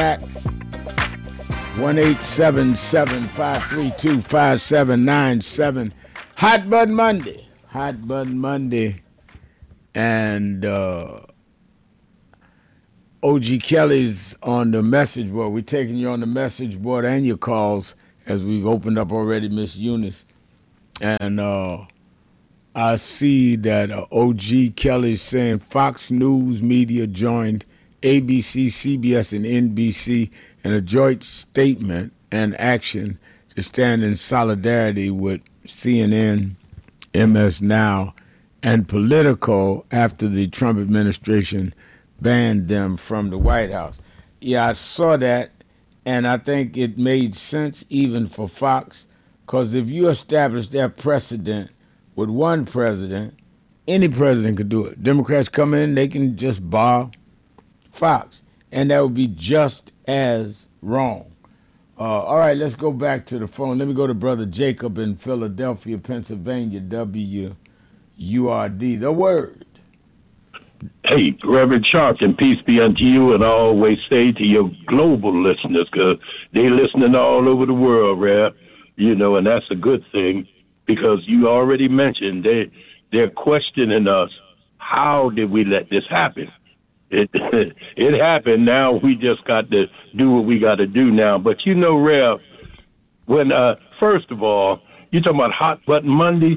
back. 1-877-532-5797. Hot Button Monday. Hot Button Monday. And OG Kelly's on the message board. We're taking you on the message board and your calls as we've opened up already, Miss Eunice. And I see that OG Kelly's saying Fox News Media joined ABC, CBS, and NBC in a joint statement and action to stand in solidarity with CNN, MS Now, and Politico after the Trump administration banned them from the White House. Yeah, I saw that, and I think it made sense even for Fox, because if you establish that precedent with one president, any president could do it. Democrats come in, they can just bar Fox, and that would be just as wrong. All right, let's go back to the phone. Let me go to Brother Jacob in Philadelphia, Pennsylvania, WURD. The word. Hey, Reverend Sharpton, peace be unto you, and I always say to your global listeners, because they listening all over the world, Rev, and that's a good thing, because you already mentioned they're questioning us. How did we let this happen? It happened. Now we just got to do what we got to do now. But Rev, when first of all, you talking about Hot Button Monday.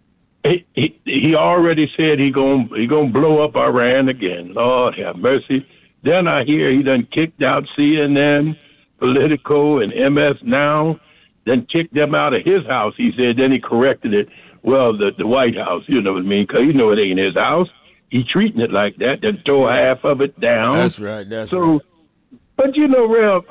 He already said he gonna blow up Iran again. Lord have mercy. Then I hear he done kicked out CNN, Politico, and MS Now. Then kicked them out of his house. He said. Then he corrected it. Well, the White House. You know what I mean? Because it ain't his house. He treating it like that, then tore half of it down. That's right. Right. But Rev,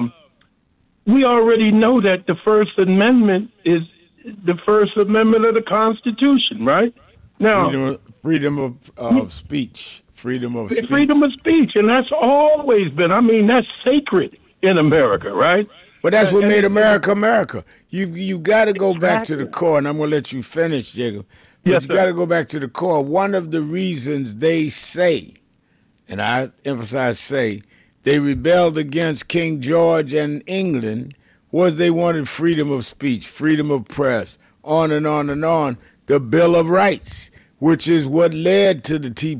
we already know that the First Amendment is the First Amendment of the Constitution, right? Now, freedom of speech. Freedom of speech, and that's always been. That's sacred in America, right? But that's what made America America. You got to go back to the core, and I'm going to let you finish, Jacob. But yes, you got to go back to the core. One of the reasons they say, and I emphasize say, they rebelled against King George and England was they wanted freedom of speech, freedom of press, on and on and on. The Bill of Rights, which is what led to the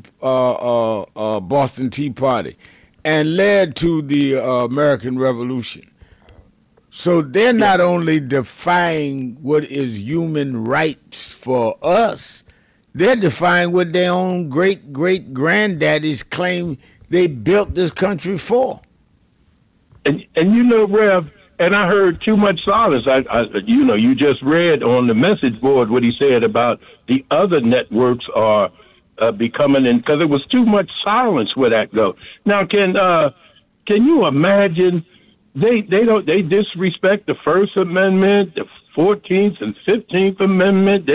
Boston Tea Party and led to the American Revolution. So they're not only defying what is human rights for us, they're defying what their own great-great-granddaddies claim they built this country for. And Rev, and I heard too much silence. You just read on the message board what he said about the other networks are becoming in, because there was too much silence where that go. Now, can you imagine? They disrespect the First Amendment, the 14th and 15th Amendment.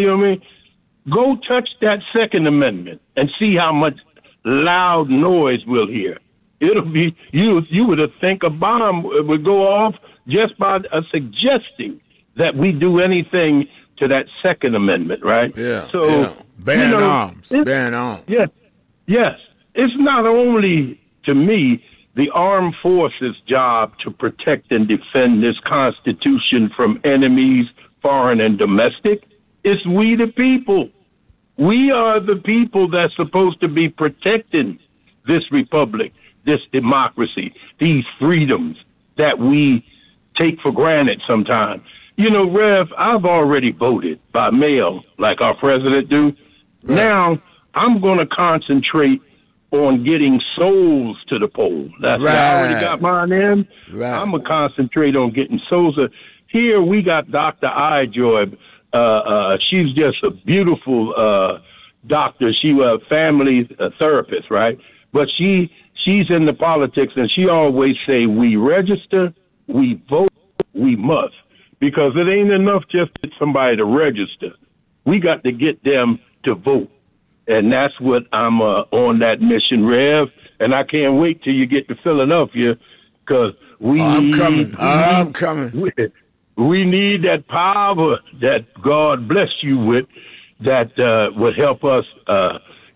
Go touch that Second Amendment and see how much loud noise we'll hear. It'll be you would think a bomb would go off just by suggesting that we do anything to that Second Amendment, right? Yeah. So yeah. Ban arms. Yes. It's not only, to me, the armed forces' job to protect and defend this Constitution from enemies, foreign and domestic. It's we the people. We are the people that's supposed to be protecting this republic, this democracy, these freedoms that we take for granted sometimes. Rev, I've already voted by mail like our president do. Right. Now I'm going to concentrate on getting souls to the poll. That's right. I already got mine in. Right. I'm going to concentrate on getting souls. Here we got Dr. Ijoy. She's just a beautiful doctor. She was a family therapist, right? But she's in the politics, and she always say, we register, we vote, we must. Because it ain't enough just to get somebody to register. We got to get them to vote. And that's what I'm on that mission, Rev. And I can't wait till you get to Philadelphia, because I'm coming. We need that power that God bless you with, that would help us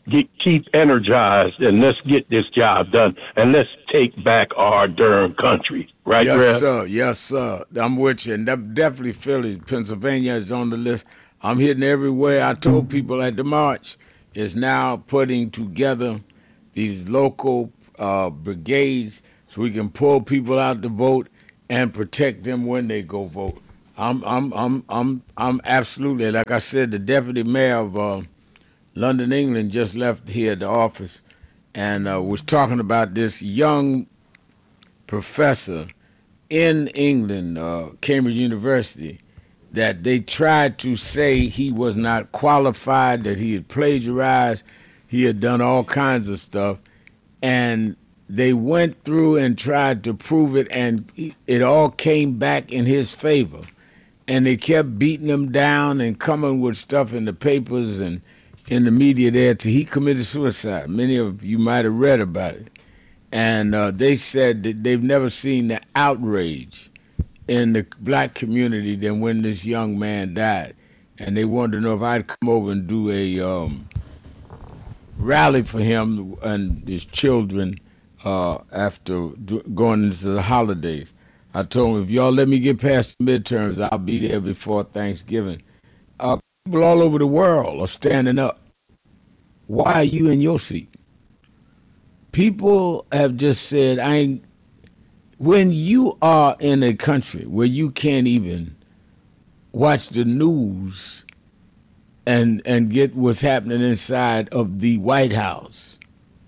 keep energized, and let's get this job done, and let's take back our darn country. Right, Yes, Rev? sir. Yes, sir. I'm with you. And definitely Philly, Pennsylvania is on the list. I'm hitting everywhere. I told people at the march is now putting together these local brigades so we can pull people out to vote and protect them when they go vote. I'm absolutely, like I said, the deputy mayor of London, England just left here at the office and was talking about this young professor in England, Cambridge University, that they tried to say he was not qualified, that he had plagiarized, he had done all kinds of stuff, and they went through and tried to prove it, and it all came back in his favor. And they kept beating him down and coming with stuff in the papers and in the media there till he committed suicide. Many of you might have read about it. And they said that they've never seen the outrage in the black community than when this young man died. And they wanted to know if I'd come over and do a rally for him and his children after going into the holidays. I told him, if y'all let me get past the midterms, I'll be there before Thanksgiving. People all over the world are standing up. Why are you in your seat? People have just said, when you are in a country where you can't even watch the news and get what's happening inside of the White House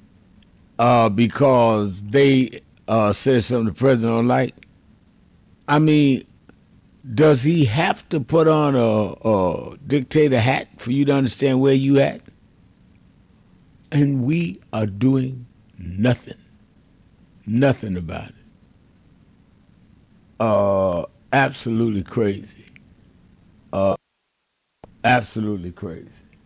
because they said something the president don't like, I mean, does he have to put on a dictator hat for you to understand where you at? And we are doing nothing about it. Absolutely crazy. Absolutely crazy.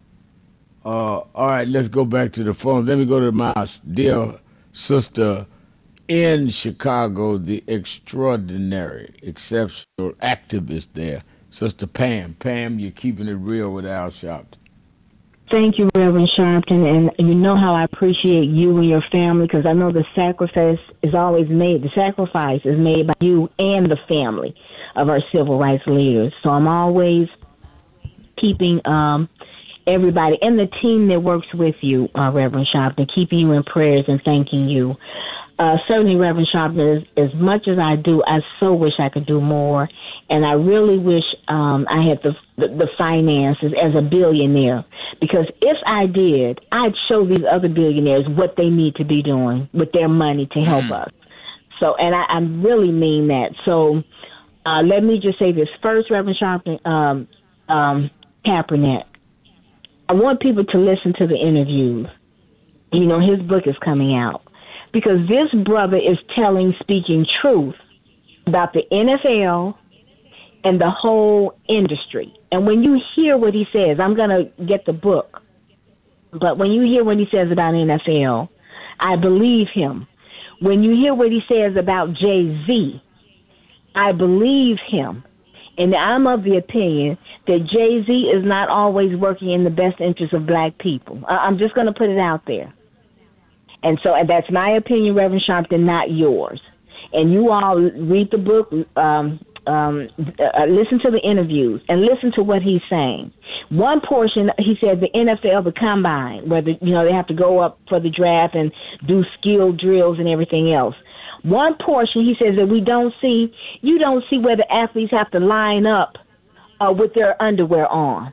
All right, let's go back to the phone. Let me go to my dear sister in Chicago, the extraordinary, exceptional activist there, Sister Pam. Pam, you're keeping it real with Al Sharpton. Thank you, Reverend Sharpton, and you know how I appreciate you and your family, because I know the sacrifice is always made. The sacrifice is made by you and the family of our civil rights leaders. So I'm always keeping everybody and the team that works with you, Reverend Sharpton, keeping you in prayers and thanking you. Certainly, Reverend Sharpton, as much as I do, I so wish I could do more. And I really wish I had the finances as a billionaire. Because if I did, I'd show these other billionaires what they need to be doing with their money to help us. So, and I really mean that. So let me just say this first, Reverend Sharpton, Kaepernick. I want people to listen to the interviews. You know, his book is coming out. Because this brother is speaking truth about the NFL and the whole industry. And when you hear what he says, I'm going to get the book, but when you hear what he says about NFL, I believe him. When you hear what he says about Jay-Z, I believe him. And I'm of the opinion that Jay-Z is not always working in the best interest of black people. I'm just going to put it out there. And so that's my opinion, Reverend Sharpton, not yours. And you all read the book, listen to the interviews, and listen to what he's saying. One portion, he said, the NFL, the combine, where they have to go up for the draft and do skill drills and everything else. One portion, he says, that you don't see where the athletes have to line up with their underwear on.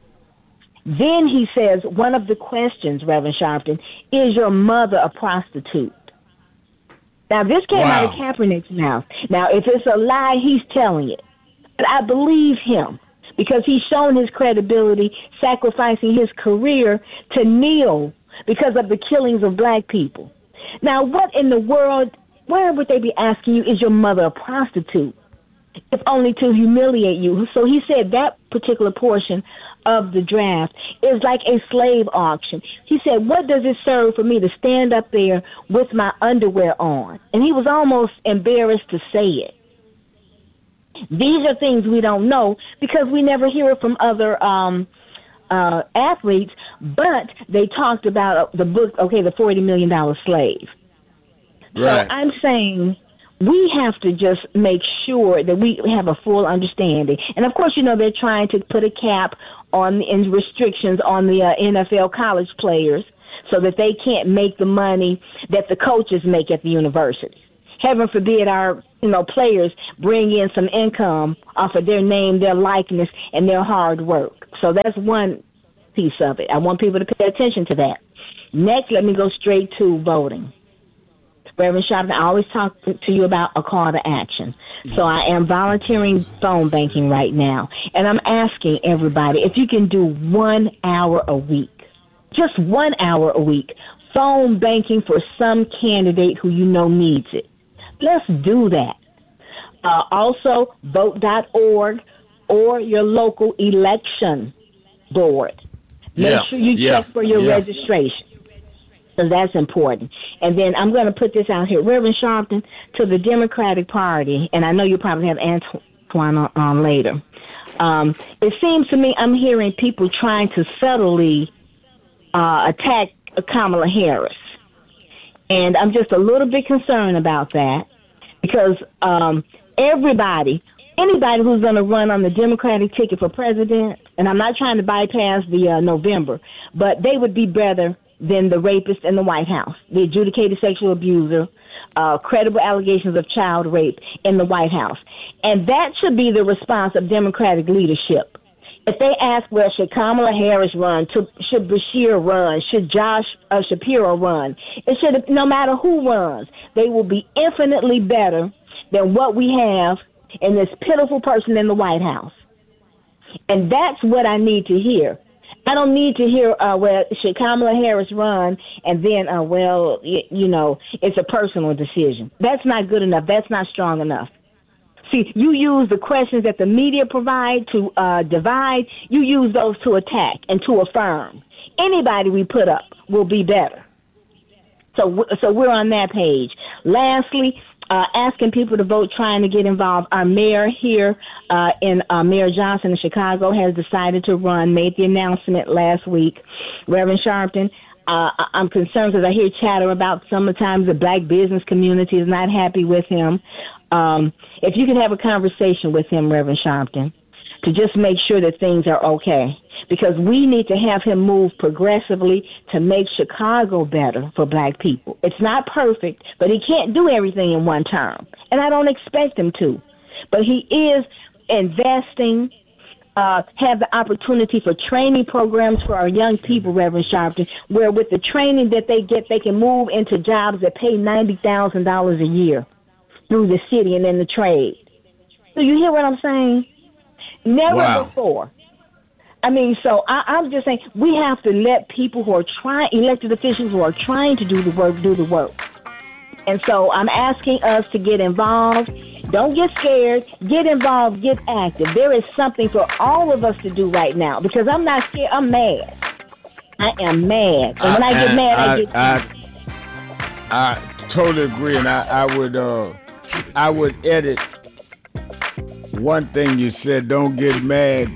Then he says, one of the questions, Reverend Sharpton, is your mother a prostitute? Now, this came out of Kaepernick's mouth. Now, if it's a lie, he's telling it. But I believe him because he's shown his credibility, sacrificing his career to kneel because of the killings of black people. Now, what in the world, where would they be asking you, is your mother a prostitute? If only to humiliate you. So he said that particular portion of the draft is like a slave auction. He said, what does it serve for me to stand up there with my underwear on? And he was almost embarrassed to say it. These are things we don't know because we never hear it from other athletes, but they talked about the book, the $40 million slave. Right. So I'm saying we have to just make sure that we have a full understanding. And, of course, they're trying to put a cap on and restrictions on the NFL college players so that they can't make the money that the coaches make at the university. Heaven forbid our players bring in some income off of their name, their likeness, and their hard work. So that's one piece of it. I want people to pay attention to that. Next, let me go straight to voting. Reverend Sharpton, I always talk to you about a call to action. So I am volunteering phone banking right now, and I'm asking everybody if you can do 1 hour a week, just 1 hour a week, phone banking for some candidate who needs it. Let's do that. Also, vote.org or your local election board. Make sure you check for your registration. So that's important. And then I'm going to put this out here. Reverend Sharpton, to the Democratic Party, and I know you probably have Antoine on later. It seems to me I'm hearing people trying to subtly attack Kamala Harris. And I'm just a little bit concerned about that because anybody who's going to run on the Democratic ticket for president, and I'm not trying to bypass the November, but they would be better than the rapist in the White House, the adjudicated sexual abuser, credible allegations of child rape in the White House. And that should be the response of Democratic leadership. If they ask, well, should Kamala Harris run? Should Bashir run? Should Josh Shapiro run? It should, no matter who runs, they will be infinitely better than what we have in this pitiful person in the White House. And that's what I need to hear. I don't need to hear, well, should Kamala Harris run? And then, it's a personal decision. That's not good enough. That's not strong enough. See, you use the questions that the media provide to divide. You use those to attack and to affirm. Anybody we put up will be better. So we're on that page. Lastly, asking people to vote, trying to get involved. Our mayor here Mayor Johnson in Chicago has decided to run, made the announcement last week. Reverend Sharpton, I'm concerned because I hear chatter about sometimes the black business community is not happy with him. If you can have a conversation with him, Reverend Sharpton, to just make sure that things are okay. Because we need to have him move progressively to make Chicago better for black people. It's not perfect, but he can't do everything in one term. And I don't expect him to. But he is investing, have the opportunity for training programs for our young people, Reverend Sharpton, where with the training that they get, they can move into jobs that pay $90,000 a year through the city and in the trade. So you hear what I'm saying? Never before. I mean, so I'm just saying we have to let people who are elected officials who are trying to do the work. And so I'm asking us to get involved. Don't get scared. Get involved. Get active. There is something for all of us to do right now because I'm not scared. I'm mad. I am mad. And when I get mad, I get angry. I totally agree. And I would edit one thing you said. Don't get mad.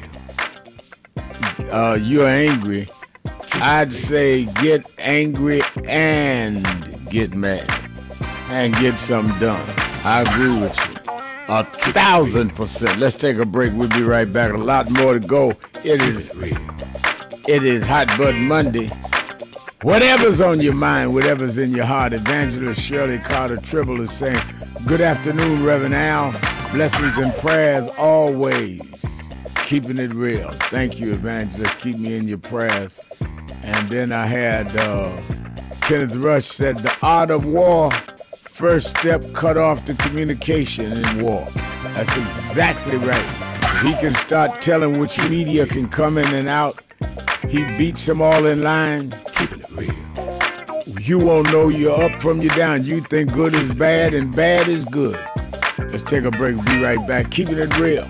You're angry. I'd say get angry and get mad and get something done. I agree with you 1,000%. Let's take a break. We'll be right back. A lot more to go. It is Hot Button Monday. Whatever's on your mind, whatever's in your heart. Evangelist Shirley Carter Tribble is saying, good afternoon, Reverend Al. Blessings and prayers always. Keeping it real. Thank you, Evangelist. Keep me in your prayers. And then I had Kenneth Rush said, the art of war, first step, cut off the communication in war. That's exactly right. If he can start telling which media can come in and out, he beats them all in line. Keeping it real. You won't know you're up from you're down. You think good is bad and bad is good. Let's take a break. We'll be right back. Keeping it real.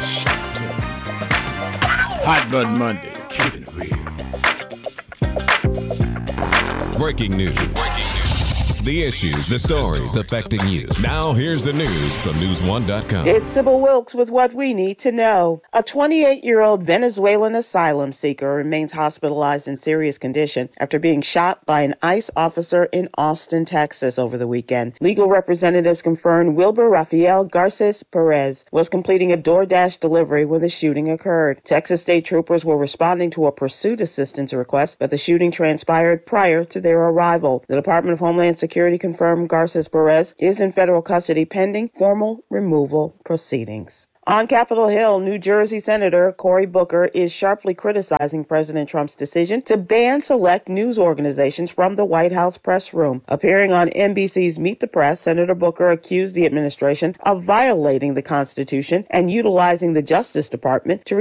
Hot Button Monday. Keeping it real. Breaking news. The issues, the stories affecting you. Now here's the news from News1.com. It's Sybil Wilkes with what we need to know. A 28-year-old Venezuelan asylum seeker remains hospitalized in serious condition after being shot by an ICE officer in Austin, Texas over the weekend. Legal representatives confirmed Wilber Rafael Garces Perez was completing a DoorDash delivery when the shooting occurred. Texas state troopers were responding to a pursuit assistance request, but the shooting transpired prior to their arrival. The Department of Homeland Security confirmed Garces Perez is in federal custody pending formal removal proceedings. On Capitol Hill, New Jersey Senator Cory Booker is sharply criticizing President Trump's decision to ban select news organizations from the White House press room. Appearing on NBC's Meet the Press, Senator Booker accused the administration of violating the Constitution and utilizing the Justice Department to